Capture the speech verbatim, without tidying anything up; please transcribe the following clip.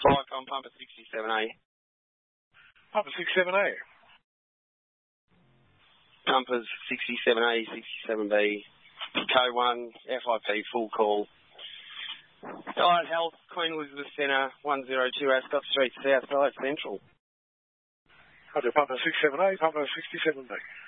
Vicon, pumper sixty-seven A. Pumper sixty-seven A. Pumpers sixty-seven A, sixty-seven B. Co one, F I P, full call. Diet Health, Queen Elizabeth Centre, one oh two Ascot Street, Southside Central. Roger, pumper sixty-seven A, pumper sixty-seven B.